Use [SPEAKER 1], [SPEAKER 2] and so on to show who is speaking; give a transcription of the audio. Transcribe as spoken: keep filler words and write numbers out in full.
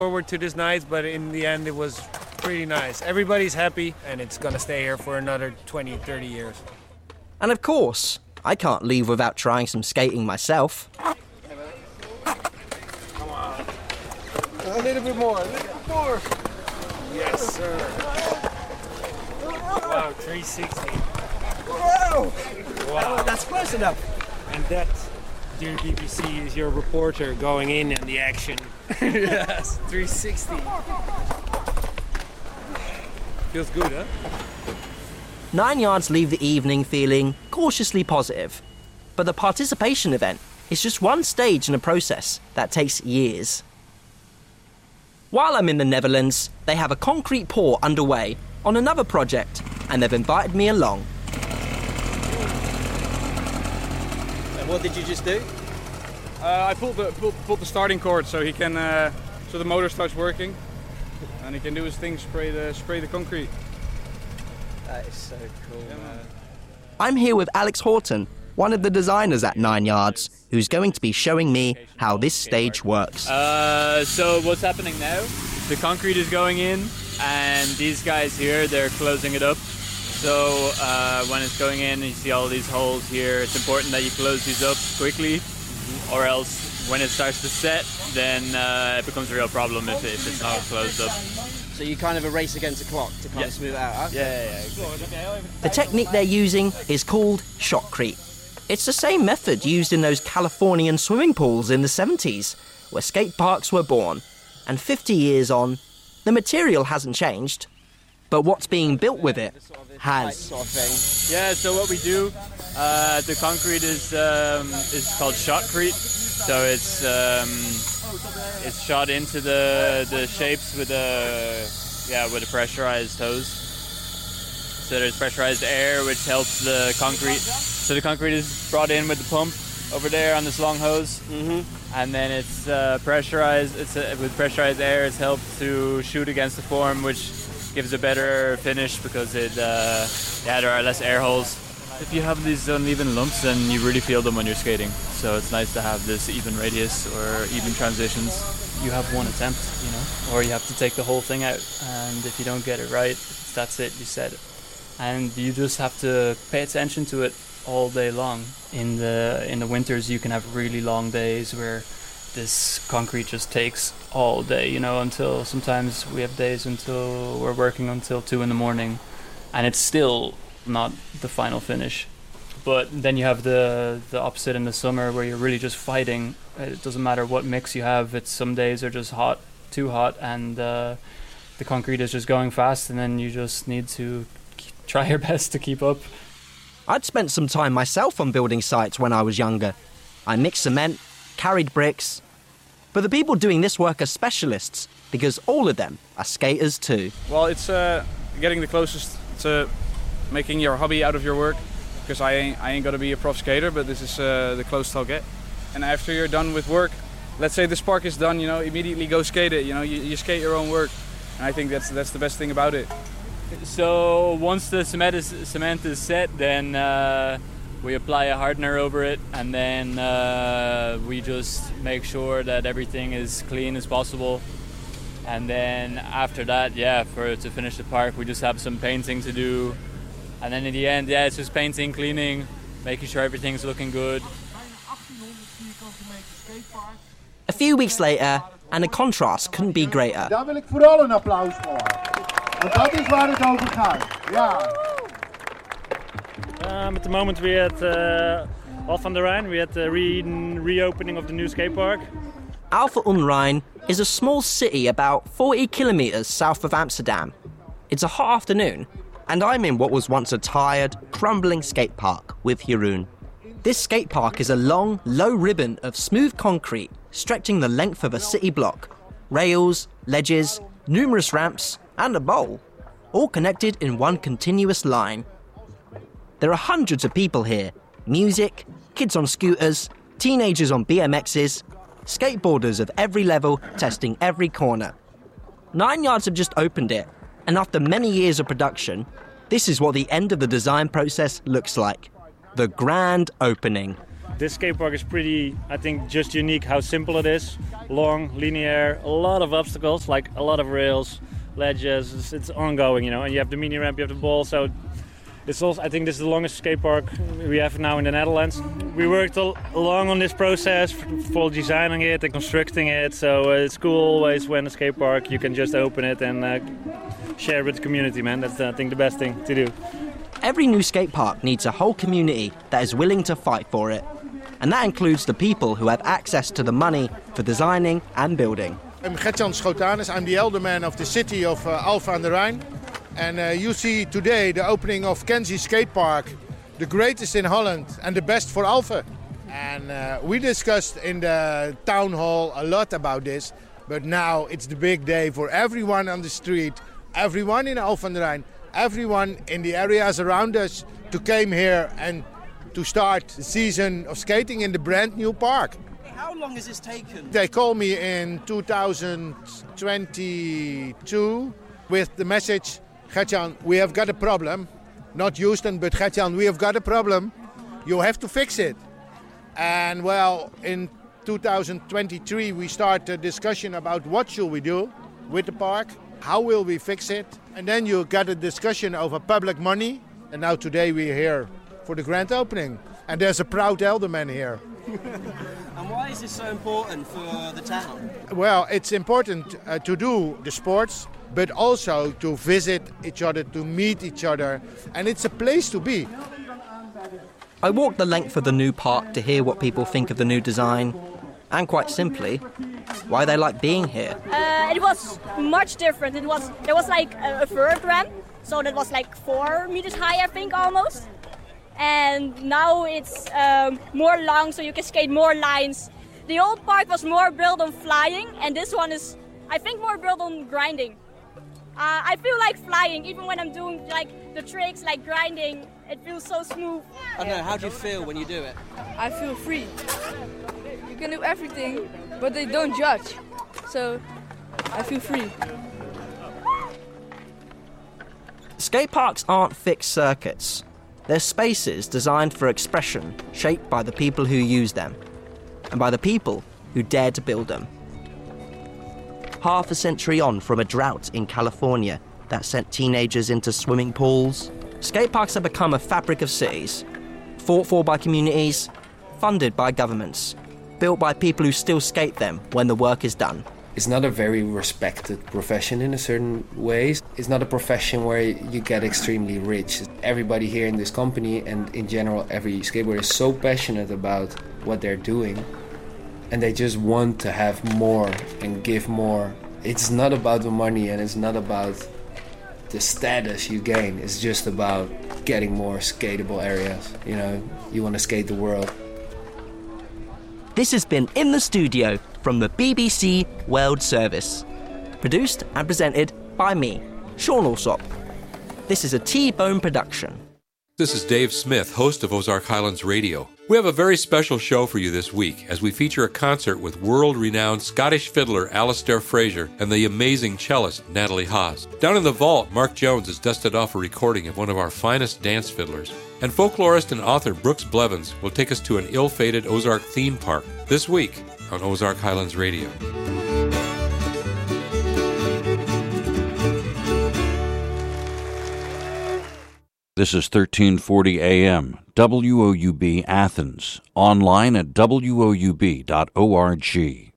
[SPEAKER 1] Forward to this night, but in the end it was pretty nice. Everybody's happy, and it's going to stay here for another twenty, thirty years.
[SPEAKER 2] And of course, I can't leave without trying some skating myself.
[SPEAKER 1] Come on. A little bit more, a little bit more. Yes, sir. Wow, three sixty.
[SPEAKER 2] Whoa!
[SPEAKER 1] Wow.
[SPEAKER 2] That's close enough.
[SPEAKER 1] And that, dear B B C, is your reporter going in on the action. Yes, three sixty. Feels good, huh?
[SPEAKER 2] Nine Yards leave the evening feeling cautiously positive. But the participation event is just one stage in a process that takes years. While I'm in the Netherlands, they have a concrete pour underway on another project, and they've invited me along.
[SPEAKER 3] And what did you just do?
[SPEAKER 4] Uh, I pulled the pulled, pulled the starting cord so he can uh, so the motor starts working, and he can do his thing, spray the spray the concrete.
[SPEAKER 3] That is so cool,
[SPEAKER 4] Yeah,
[SPEAKER 3] man.
[SPEAKER 2] I'm here with Alex Horton, one of the designers at Nine Yards, who's going to be showing me how this stage works.
[SPEAKER 5] Uh, so what's happening now? The concrete is going in, and these guys here, they're closing it up. So uh, when it's going in, you see all these holes here. It's important that you close these up quickly, mm-hmm. or else when it starts to set, then uh, it becomes a real problem if, if it's not closed up.
[SPEAKER 3] So you kind of a race against the clock to kind
[SPEAKER 5] Yeah.
[SPEAKER 3] of smooth it out, huh?
[SPEAKER 5] Yeah, yeah, yeah. Exactly.
[SPEAKER 2] The technique they're using is called shotcrete. It's the same method used in those Californian swimming pools in the seventies, where skate parks were born. And fifty years on, the material hasn't changed, but what's being built with it has.
[SPEAKER 3] Sort of thing.
[SPEAKER 5] Yeah, so what we do, uh, the concrete is um, is called shotcrete. So it's um, it's shot into the the shapes with a yeah with a pressurized hose. So there's pressurized air which helps the concrete. So the concrete is brought in with the pump over there on this long hose,
[SPEAKER 3] Mm-hmm.
[SPEAKER 5] and then it's uh, pressurized. It's uh, with pressurized air. It's helped to shoot against the form, which gives a better finish because it uh, yeah there are less air holes. If you have these uneven lumps, then you really feel them when you're skating. So it's nice to have this even radius or even transitions. You have one attempt, you know, or you have to take the whole thing out. And if you don't get it right, that's it, you said it. And you just have to pay attention to it all day long. In the in the winters, you can have really long days where this concrete just takes all day, you know, until sometimes we have days until we're working until two in the morning, and it's still not the final finish. But then you have the the opposite in the summer where you're really just fighting. It doesn't matter what mix you have. It's some days are just hot, too hot, and uh, the concrete is just going fast, and then you just need to k- try your best to keep up.
[SPEAKER 2] I'd spent some time myself on building sites when I was younger. I mixed cement, carried bricks. But the people doing this work are specialists, because all of them are skaters too.
[SPEAKER 4] Well, it's uh, getting the closest to making your hobby out of your work, because I ain't, I ain't gonna be a prof skater, but this is uh, the closest I'll get. And after you're done with work, let's say this park is done, you know, immediately go skate it. You know, you, you skate your own work, and I think that's that's the best thing about it.
[SPEAKER 5] So once the cement is cement is set, then uh, we apply a hardener over it, and then uh, we just make sure that everything is clean as possible. And then after that, yeah, for to finish the park, we just have some painting to do. And then in the end, yeah, it's just painting, cleaning, making sure everything's looking good.
[SPEAKER 2] A few weeks later, and the contrast couldn't be greater.
[SPEAKER 6] Daar wil ik vooral een applaus voor. Want dat is waar het over gaat. Ja.
[SPEAKER 7] Um, at the moment we're at uh, Alphen aan de Rijn. We're at the re- reopening of the new skate park.
[SPEAKER 2] Alphen aan de Rijn is a small city about forty kilometres south of Amsterdam. It's a hot afternoon, and I'm in what was once a tired, crumbling skate park with Jeroen. This skate park is a long, low ribbon of smooth concrete stretching the length of a city block. Rails, ledges, numerous ramps, and a bowl, all connected in one continuous line. There are hundreds of people here. Music, kids on scooters, teenagers on B M Xs, skateboarders of every level testing every corner. Nine Yards have just opened it, and after many years of production, this is what the end of the design process looks like. The grand opening.
[SPEAKER 7] this skate park is pretty, I think, just unique how simple it is. Long, linear, a lot of obstacles, like a lot of rails, ledges. It's, it's ongoing, you know. And you have the mini ramp, you have the ball. So it's also, I think, this is the longest skate park we have now in the Netherlands. We worked a long on this process for designing it and constructing it. So uh, it's cool always when a skate park you can just open it and uh, share it with the community, man. That's, I think, the best thing to do.
[SPEAKER 2] Every new skate park needs a whole community that is willing to fight for it. And that includes the people who have access to the money for designing and building.
[SPEAKER 6] I'm Gert-Jan Schotanus. I'm the alderman of the city of uh, Alphen aan den Rijn. And uh, you see today the opening of Kenzie Skate Park, the greatest in Holland and the best for Alphen. And uh, we discussed in the town hall a lot about this, but now it's the big day for everyone on the street, everyone in Alphen aan den Rijn, everyone in the areas around us to come here and to start the season of skating in the brand new park.
[SPEAKER 3] How long has this taken?
[SPEAKER 6] They called me in two thousand twenty-two with the message, Gert-Jan, we have got a problem. Not Houston, but Gert-Jan, we have got a problem. You have to fix it. And well, in two thousand twenty-three, we start a discussion about what should we do with the park, how will we fix it. And then you get a discussion over public money. And now today we're here for the grand opening. And there's a proud alderman here.
[SPEAKER 3] And why is this so important for the town?
[SPEAKER 6] Well, it's important uh, to do the sports, but also to visit each other, to meet each other, and it's a place to be.
[SPEAKER 2] I walked the length of the new park to hear what people think of the new design, and quite simply, why they like being here.
[SPEAKER 8] Uh, it was much different. It was there was like a, a third ramp, so that was like four meters high, I think, almost. And now it's um, more long, so you can skate more lines. The old park was more built on flying, and this one is, I think, more built on grinding. Uh, I feel like flying, even when I'm doing like the tricks, like grinding. It feels so smooth.
[SPEAKER 3] I don't know. How do you feel when you do it?
[SPEAKER 9] I feel free. You can do everything, but they don't judge. So I feel free.
[SPEAKER 2] Skate parks aren't fixed circuits. They're spaces designed for expression, shaped by the people who use them, and by the people who dare to build them. Half a century on from a drought in California that sent teenagers into swimming pools, skate parks have become a fabric of cities, fought for by communities, funded by governments, built by people who still skate them when the work is done.
[SPEAKER 1] It's not a very respected profession in a certain ways. It's not a profession where you get extremely rich. Everybody here in this company and in general every skateboarder is so passionate about what they're doing, and they just want to have more and give more. It's not about the money and it's not about the status you gain. It's just about getting more skatable areas. You know, you want to skate the world.
[SPEAKER 2] This has been In the Studio from the B B C World Service. Produced and presented by me, Sean Alsop. This is a T-Bone production.
[SPEAKER 10] This is Dave Smith, host of Ozark Highlands Radio. We have a very special show for you this week as we feature a concert with world-renowned Scottish fiddler Alistair Fraser and the amazing cellist Natalie Haas. Down in the vault, Mark Jones has dusted off a recording of one of our finest dance fiddlers. And folklorist and author Brooks Blevins will take us to an ill-fated Ozark theme park this week on Ozark Highlands Radio.
[SPEAKER 11] This is thirteen forty A M, W O U B Athens, online at W O U B dot org.